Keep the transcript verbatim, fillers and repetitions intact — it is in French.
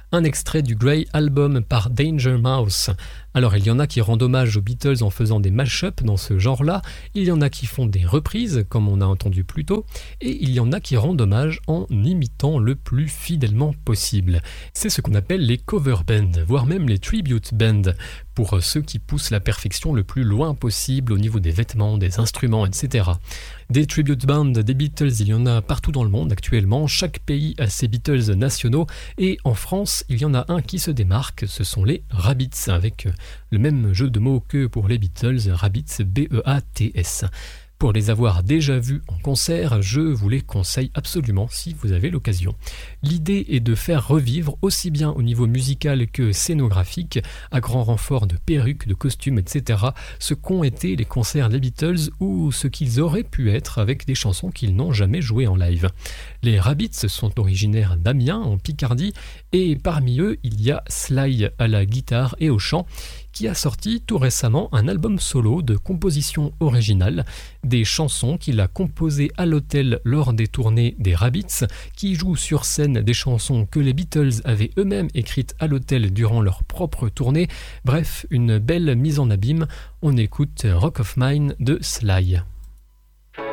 Un extrait du Grey Album par Danger Mouse. Alors il y en a qui rendent hommage aux Beatles en faisant des mash-ups dans ce genre-là, il y en a qui font des reprises, comme on a entendu plus tôt, et il y en a qui rendent hommage en imitant le plus fidèlement possible. C'est ce qu'on appelle les cover bands, voire même les tribute bands, pour ceux qui poussent la perfection le plus loin possible au niveau des vêtements, des instruments, et cetera. Des tribute bands des Beatles, il y en a partout dans le monde actuellement, chaque pays a ses Beatles nationaux, et en France, il y en a un qui se démarque, ce sont les Rabbits, avec le même jeu de mots que pour les Beatles, Rabbits, B E A T S. Pour les avoir déjà vus en concert, je vous les conseille absolument si vous avez l'occasion. L'idée est de faire revivre aussi bien au niveau musical que scénographique, à grand renfort de perruques, de costumes, et cetera, ce qu'ont été les concerts des Beatles ou ce qu'ils auraient pu être avec des chansons qu'ils n'ont jamais jouées en live. Les Rabbits sont originaires d'Amiens, en Picardie, et parmi eux, il y a Sly à la guitare et au chant, qui a sorti tout récemment un album solo de composition originale, des chansons qu'il a composées à l'hôtel lors des tournées des Rabbits, qui jouent sur scène des chansons que les Beatles avaient eux-mêmes écrites à l'hôtel durant leur propre tournée. Bref, une belle mise en abîme. On écoute Rock of Mine de Sly.